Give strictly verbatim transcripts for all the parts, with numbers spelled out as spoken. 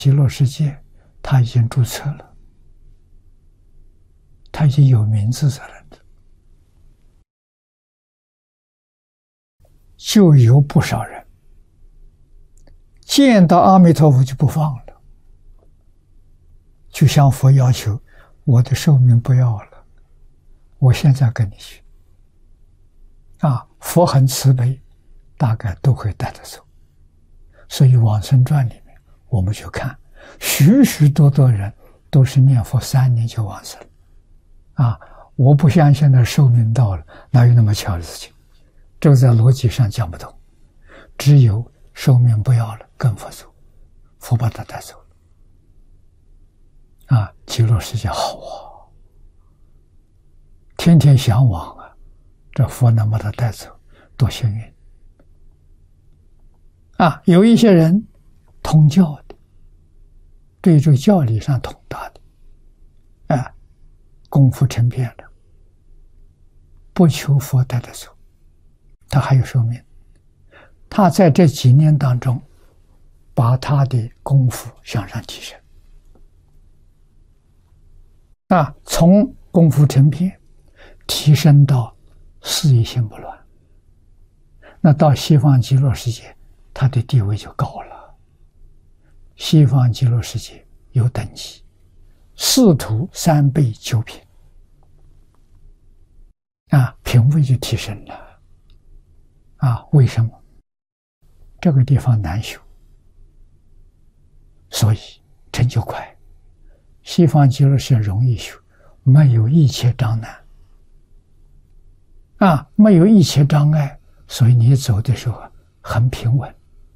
极乐世界，他已经注册了，他已经有名字在了，就有不少人见到阿弥陀佛就不放了，就向佛要求：我的寿命不要了，我现在跟你去。啊，佛很慈悲，大概都会带着走。所以《往生传》里面，我们去看，许许多多人都是念佛三年就往生了。啊，我不相信那寿命到了，哪有那么巧的事情？这个在逻辑上讲不通。只有寿命不要了，跟佛走，佛把他带走了。啊，极乐世界好啊，天天向往啊，这佛能把他带走，多幸运！啊，有一些人通教的，对这个教理上通达的，啊，功夫成片了，不求佛带他走，他还有寿命。他在这几年当中，把他的功夫向上提升。啊，从功夫成片提升到事业心不乱，那到西方极乐世界，他的地位就高了。西方极乐世界有等级，四土三辈九品，啊，品位就提升了。啊，为什么？这个地方难修，所以成就快。西方极乐世界容易修，没有一切障碍，啊，没有一切障碍，所以你走的时候很平稳，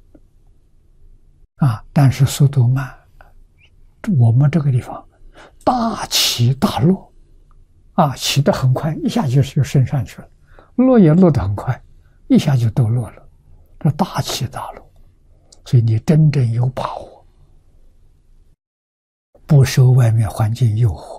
啊，但是速度慢。我们这个地方大起大落，啊，起得很快，一下就就升上去了，落也落得很快，一下就都落了。这大起大落，所以你真正有把握，不受外面环境诱惑，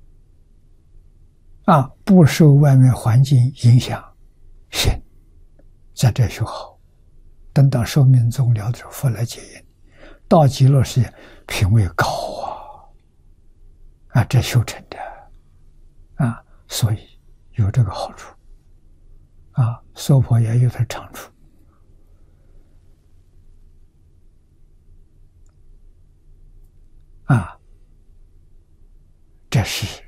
啊，不受外面环境影响，心在这修好。等到寿命终了的时候，佛来接引，到极乐世界品位高啊，啊，这修成的，啊，所以有这个好处，啊，娑婆也有它长处。啊，这是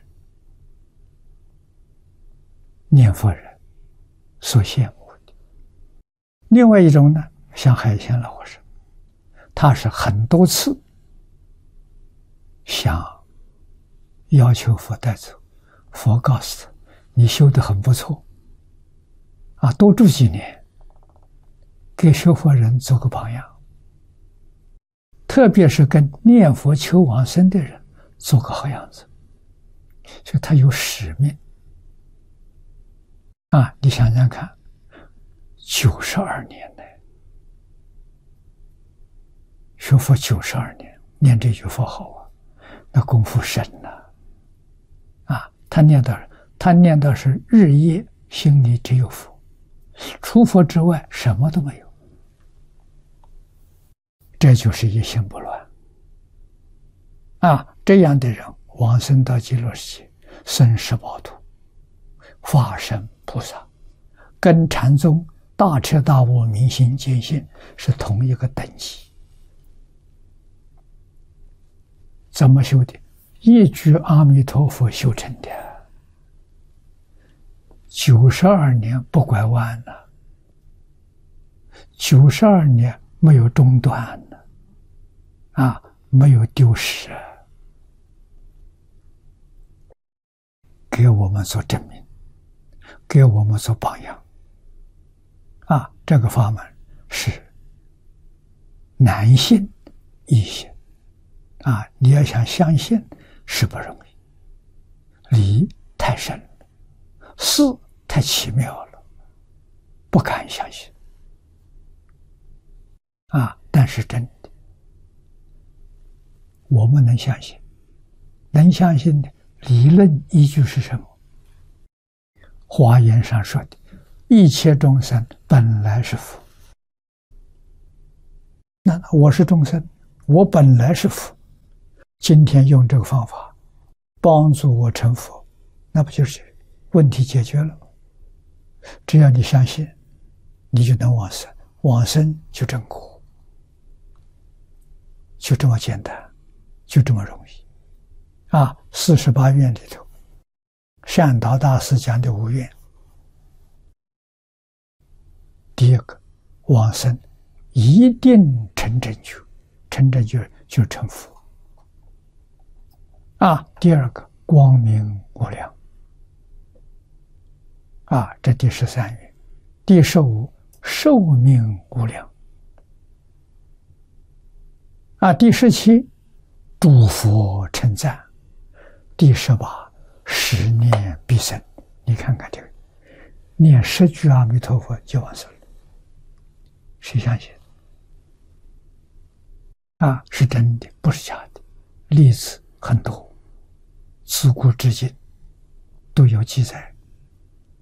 念佛人所羡慕的。另外一种呢，像海鲜老和尚，他是很多次想要求佛带走，佛告诉他：你修得很不错，啊，多住几年，给学佛人做个榜样。特别是跟念佛求往生的人做个好样子，所以他有使命啊！你想想看，九十二年呢，学佛九十二年，念这句佛号啊，那功夫深了啊！他念的，他念的是日夜心里只有佛，除佛之外什么都没有。这就是一心不乱啊！这样的人往生到极乐世界，生十宝土，化身菩萨，跟禅宗大彻大悟、明心见性是同一个等级。怎么修的？一句阿弥陀佛修成的，九十二年不拐弯了，九十二年没有中断。啊，没有丢失，给我们做证明，给我们做榜样。啊，这个法门是难信易信。啊，你要想相信是不容易，理太深了，事太奇妙了，不敢相信。啊，但是真的。我们能相信，能相信的理论依据是什么？华严上说的，一切众生本来是佛。那我是众生， 我本来是佛，今天用这个方法帮助我成佛，那不就是问题解决了？只要你相信，你就能往生，往生就正果，就这么简单，就这么容易啊！四十八愿里头，善导大师讲的五愿，第一个往生一定成正觉，成正觉就成佛啊！第二个光明无量啊，这第十三愿。第十五寿命无量啊，第十七诸佛称赞，第十八十念必生。你看看这个，念十句阿弥陀佛就往生了，谁相信啊？是真的，不是假的，例子很多，自古至今都有记载。